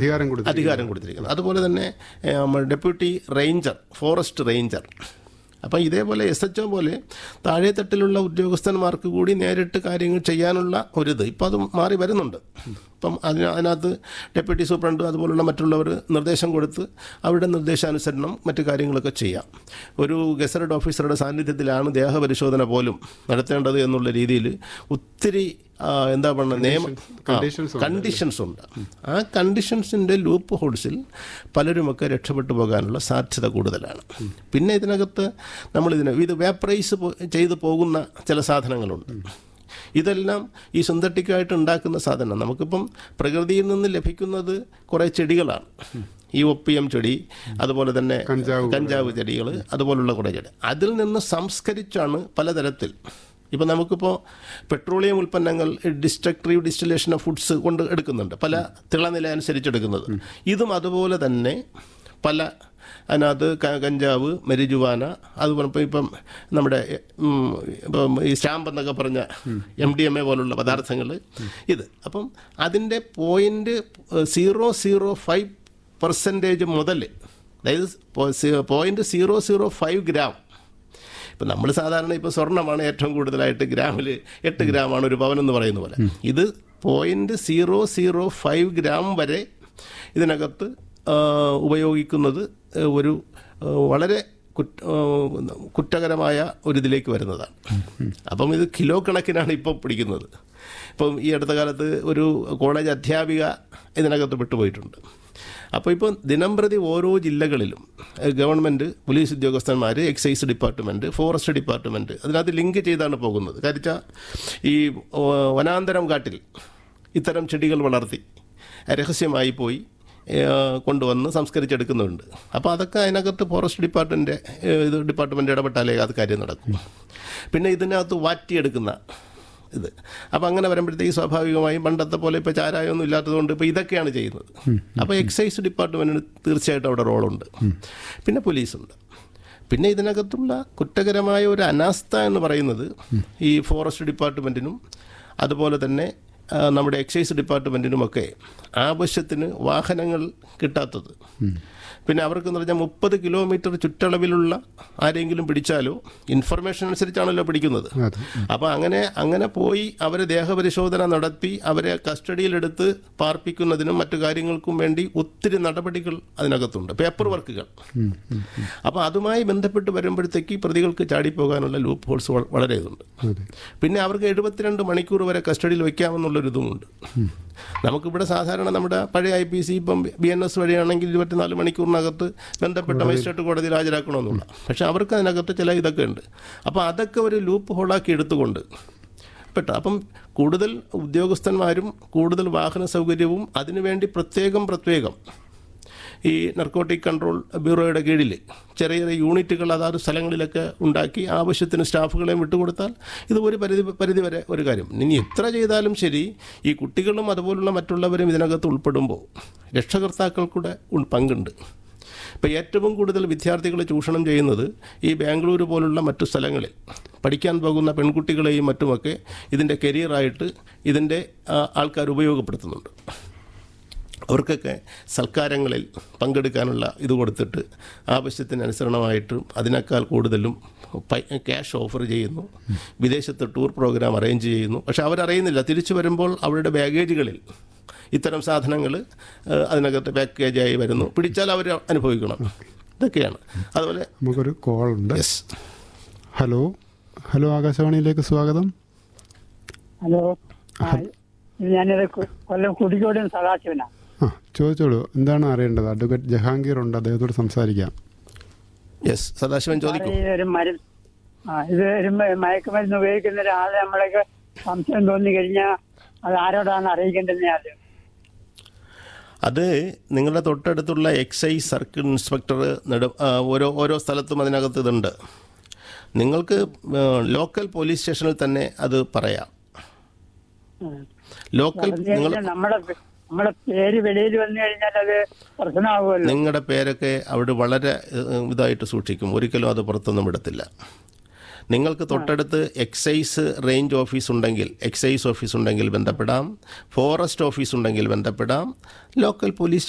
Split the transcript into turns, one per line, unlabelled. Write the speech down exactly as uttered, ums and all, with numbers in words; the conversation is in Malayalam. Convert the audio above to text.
അധികാരം കൊടുത്തു
അധികാരം കൊടുത്തിരിക്കുന്നത്. അതുപോലെ തന്നെ ഡെപ്യൂട്ടി റേഞ്ചർ, ഫോറസ്റ്റ് റേഞ്ചർ. അപ്പം ഇതേപോലെ എസ് എച്ച് ഒ പോലെ താഴെത്തട്ടിലുള്ള ഉദ്യോഗസ്ഥന്മാർക്ക് കൂടി നേരിട്ട് കാര്യങ്ങൾ ചെയ്യാനുള്ള ഒരിത് ഇപ്പം അത് മാറി വരുന്നുണ്ട്. ഇപ്പം അതിന് അതിനകത്ത് ഡെപ്യൂട്ടി സൂപ്രണ്ട് അതുപോലുള്ള മറ്റുള്ളവർ നിർദ്ദേശം കൊടുത്ത് അവരുടെ നിർദ്ദേശാനുസരണം മറ്റു കാര്യങ്ങളൊക്കെ ചെയ്യാം. ഒരു ഗസറ്റഡ് ഓഫീസറുടെ സാന്നിധ്യത്തിലാണ് ദേഹപരിശോധന പോലും നടത്തേണ്ടത് എന്നുള്ള രീതിയിൽ ഒത്തിരി എന്താ പറയുക നിയമ കണ്ടീഷൻസ് ഉണ്ട്. ആ കണ്ടീഷൻസിൻ്റെ ലൂപ്പ് ഹോൾസിൽ പലരുമൊക്കെ രക്ഷപ്പെട്ടു പോകാനുള്ള സാധ്യത കൂടുതലാണ്. പിന്നെ ഇതിനകത്ത് നമ്മളിതിന് ഇത് വേപ്പറൈസ് ചെയ്ത് പോകുന്ന ചില സാധനങ്ങളുണ്ട്. ഇതെല്ലാം ഈ സിന്തറ്റിക്കായിട്ട് ഉണ്ടാക്കുന്ന സാധനം. നമുക്കിപ്പം പ്രകൃതിയിൽ നിന്ന് ലഭിക്കുന്നത് കുറേ ചെടികളാണ്. ഈ ഒപ്പിയം ചെടി, അതുപോലെ തന്നെ കഞ്ചാവ് ചെടികൾ, അതുപോലുള്ള കുറേ ചെടി. അതിൽ നിന്ന് സംസ്കരിച്ചാണ് പലതരത്തിൽ. ഇപ്പം നമുക്കിപ്പോൾ പെട്രോളിയം ഉൽപ്പന്നങ്ങൾ ഡിസ്ട്രക്റ്റീവ് ഡിസ്റ്റിലേഷൻ ഓഫ് ഫുഡ്സ് കൊണ്ട് എടുക്കുന്നുണ്ട്, പല തിളനില അനുസരിച്ചെടുക്കുന്നത്. ഇതും അതുപോലെ തന്നെ പല അതിനകത്ത് കഞ്ചാവ്, മെരിജുവാന, അതുപോലെ ഇപ്പം ഇപ്പം നമ്മുടെ ഇപ്പം ഈ സ്റ്റാമ്പ് എന്നൊക്കെ പറഞ്ഞ എം ഡി എം എ പോലുള്ള പദാർത്ഥങ്ങൾ ഇത്. അപ്പം അതിൻ്റെ point zero zero five percentage മുതൽ, അതായത് point zero zero five gram. ഇപ്പം നമ്മൾ സാധാരണ ഇപ്പോൾ സ്വർണ്ണമാണ് ഏറ്റവും കൂടുതലായിട്ട് ഗ്രാമിൽ എട്ട് ഗ്രാമാണ് ഒരു പവനെന്ന് പറയുന്ന പോലെ. ഇത് point zero zero five gram വരെ ഇതിനകത്ത് ഉപയോഗിക്കുന്നത് ഒരു വളരെ കുറ്റകരമായ ഒരിതിലേക്ക് വരുന്നതാണ്. അപ്പം ഇത് കിലോ കണക്കിനാണ് ഇപ്പോൾ പിടിക്കുന്നത്. ഇപ്പം ഈ അടുത്ത കാലത്ത് ഒരു കോളേജ് അധ്യാപിക ഇതിനകത്ത് വിട്ടുപോയിട്ടുണ്ട്. അപ്പോൾ ഇപ്പോൾ ദിനംപ്രതി ഓരോ ജില്ലകളിലും ഗവൺമെൻറ്, പോലീസ് ഉദ്യോഗസ്ഥന്മാർ, എക്സൈസ് ഡിപ്പാർട്ട്മെൻറ്റ്, ഫോറസ്റ്റ് ഡിപ്പാർട്ട്മെൻറ്റ് അതിനകത്ത് ലിങ്ക് ചെയ്താണ് പോകുന്നത്. കാര്യം ഈ വനാന്തരം കാട്ടിൽ ഇത്തരം ചെടികൾ വളർത്തി രഹസ്യമായി പോയി കൊണ്ടുവന്ന് സംസ്കരിച്ചെടുക്കുന്നുണ്ട്. അപ്പോൾ അതൊക്കെ അതിനകത്ത് ഫോറസ്റ്റ് ഡിപ്പാർട്ട്മെൻറ്റ് ഇത് ഡിപ്പാർട്ട്മെൻറ്റ് ഇടപെട്ടാലേ അത് കാര്യം നടക്കും. പിന്നെ ഇതിനകത്ത് വാറ്റിയെടുക്കുന്ന ഇത്. അപ്പോൾ അങ്ങനെ വരുമ്പോഴത്തേക്ക് സ്വാഭാവികമായും പണ്ടത്തെ പോലെ ഇപ്പോൾ ചാരായമൊന്നും ഇല്ലാത്തതുകൊണ്ട് ഇപ്പോൾ ഇതൊക്കെയാണ് ചെയ്യുന്നത്. അപ്പോൾ എക്സൈസ് ഡിപ്പാർട്ട്മെൻറ്റിന് തീർച്ചയായിട്ടും അവിടെ റോളുണ്ട്. പിന്നെ പോലീസുണ്ട്. പിന്നെ ഇതിനകത്തുള്ള കുറ്റകരമായ ഒരു അനാസ്ഥ എന്ന് പറയുന്നത് ഈ ഫോറസ്റ്റ് ഡിപ്പാർട്ട്മെൻറ്റിനും അതുപോലെ തന്നെ നമ്മുടെ എക്സൈസ് ഡിപ്പാർട്ട്മെൻറ്റിനുമൊക്കെ ആവശ്യത്തിന് വാഹനങ്ങൾ കിട്ടാത്തത്. പിന്നെ അവർക്കെന്ന് പറഞ്ഞാൽ മുപ്പത് കിലോമീറ്റർ ചുറ്റളവിലുള്ള ആരെങ്കിലും പിടിച്ചാലോ ഇൻഫർമേഷൻ അനുസരിച്ചാണല്ലോ പിടിക്കുന്നത്. അപ്പോൾ അങ്ങനെ അങ്ങനെ പോയി അവരെ ദേഹപരിശോധന നടത്തി അവരെ കസ്റ്റഡിയിലെടുത്ത് പാർപ്പിക്കുന്നതിനും മറ്റു കാര്യങ്ങൾക്കും വേണ്ടി ഒത്തിരി നടപടികൾ അതിനകത്തുണ്ട്, പേപ്പർ വർക്കുകൾ. അപ്പോൾ അതുമായി ബന്ധപ്പെട്ട് വരുമ്പോഴത്തേക്ക് പ്രതികൾക്ക് ചാടിപ്പോകാനുള്ള ലൂപ്പ് ഹോൾസ് വളരെ ഇതുണ്ട്. പിന്നെ അവർക്ക് എഴുപത്തിരണ്ട് മണിക്കൂർ വരെ കസ്റ്റഡിയിൽ വയ്ക്കാമെന്നുള്ളൊരിതുമുണ്ട്. നമുക്കിവിടെ സാധാരണ നമ്മുടെ പഴയ ഐ പി സി ഇപ്പം ബി എൻ എസ് വഴിയാണെങ്കിൽ ഇരുപത്തിനാല് മണിക്കൂറിനകത്ത് ബന്ധപ്പെട്ട മജിസ്ട്രേറ്റ് കോടതിയിൽ ഹാജരാക്കണമെന്നുള്ള. പക്ഷേ അവർക്ക് അതിനകത്ത് ചില ഇതൊക്കെ ഉണ്ട്. അപ്പോൾ അതൊക്കെ ഒരു ലൂപ്പ് ഹോളാക്കി എടുത്തുകൊണ്ട് പെട്ട അപ്പം കൂടുതൽ ഉദ്യോഗസ്ഥന്മാരും കൂടുതൽ വാഹന സൗകര്യവും അതിനുവേണ്ടി പ്രത്യേകം പ്രത്യേകം ഈ നർക്കോട്ടിക് കൺട്രോൾ ബ്യൂറോയുടെ കീഴിൽ ചെറിയ ചെറിയ യൂണിറ്റുകൾ അതാത് സ്ഥലങ്ങളിലൊക്കെ ഉണ്ടാക്കി ആവശ്യത്തിന് സ്റ്റാഫുകളെയും വിട്ടുകൊടുത്താൽ ഇത് ഒരു പരിധി പരിധി വരെ ഒരു കാര്യം. ഇനി എത്ര ചെയ്താലും ശരി ഈ കുട്ടികളും അതുപോലുള്ള മറ്റുള്ളവരും ഇതിനകത്ത് ഉൾപ്പെടുമ്പോൾ രക്ഷകർത്താക്കൾക്കൂടെ പങ്കുണ്ട്. ഇപ്പോൾ ഏറ്റവും കൂടുതൽ വിദ്യാർത്ഥികളെ ചൂഷണം ചെയ്യുന്നത് ഈ ബാംഗ്ലൂർ പോലുള്ള മറ്റു സ്ഥലങ്ങളിൽ പഠിക്കാൻ പോകുന്ന പെൺകുട്ടികളെയും മറ്റുമൊക്കെ ഇതിൻ്റെ കരിയറായിട്ട് ഇതിൻ്റെ ആൾക്കാർ ഉപയോഗപ്പെടുത്തുന്നുണ്ട്. അവർക്കൊക്കെ സൽക്കാരങ്ങളിൽ പങ്കെടുക്കാനുള്ള ഇത് കൊടുത്തിട്ട് ആവശ്യത്തിന് അനുസരണമായിട്ടും അതിനേക്കാൾ കൂടുതലും ക്യാഷ് ഓഫർ ചെയ്യുന്നു. വിദേശത്ത് ടൂർ പ്രോഗ്രാം അറേഞ്ച് ചെയ്യുന്നു. പക്ഷെ അവരറിയുന്നില്ല തിരിച്ചു വരുമ്പോൾ അവരുടെ ബാഗേജുകളിൽ ഇത്തരം സാധനങ്ങൾ അതിനകത്ത് പാക്കേജായി വരുന്നു. പിടിച്ചാൽ അവർ അനുഭവിക്കണം. ഇതൊക്കെയാണ്. അതുപോലെ
നമുക്കൊരു കോൾ ഉണ്ട്. ഹലോ ഹലോ ആകാശവാണിയിലേക്ക് സ്വാഗതം.
ഹലോ, ഞാനിത് കൊല്ലം കുടിക്കോടും സദാശിവനാണ്.
ആ ചോദിച്ചോളൂ, എന്താണ് അറിയേണ്ടത്? അഡ്വക്കേറ്റ് ജഹാംഗീർ ഉണ്ട്, അദ്ദേഹത്തോട് സംസാരിക്കാം.
യെസ്, സദാശിവൻ ചോദിക്കും.
ഒരു മരുന്ന് ആ ഇത് ഒരു മയക്കുമരുന്ന് ഉപയോഗിക്കുന്ന ഒരാളെ നമ്മളൊക്കെ സംശയം തോന്നി കഴിഞ്ഞാൽ അത് ആരോടാണ് അറിയിക്കേണ്ടത്? ആദ്യം
അത് നിങ്ങളുടെ തൊട്ടടുത്തുള്ള എക്സൈസ് സർക്കിൾ ഇൻസ്പെക്ടർ നെടു ഓരോ ഓരോ സ്ഥലത്തും അതിനകത്ത് ഇതുണ്ട്. നിങ്ങൾക്ക് ലോക്കൽ പോലീസ് സ്റ്റേഷനിൽ തന്നെ അത് പറയാം. ലോക്കൽ നിങ്ങൾ
നമ്മുടെ നമ്മുടെ പേര് വെളിയിൽ വന്നു കഴിഞ്ഞാൽ അത് പ്രശ്നമാകുമല്ലോ.
നിങ്ങളുടെ പേരൊക്കെ അവിടെ വളരെ ഇതായിട്ട് സൂക്ഷിക്കും. ഒരിക്കലും അത് പുറത്തൊന്നും വിടത്തില്ല. നിങ്ങൾക്ക് തൊട്ടടുത്ത് എക്സൈസ് റേഞ്ച് ഓഫീസ് ഉണ്ടെങ്കിൽ എക്സൈസ് ഓഫീസ് ഉണ്ടെങ്കിൽ ബന്ധപ്പെടാം. ഫോറസ്റ്റ് ഓഫീസ് ഉണ്ടെങ്കിൽ ബന്ധപ്പെടാം. Local police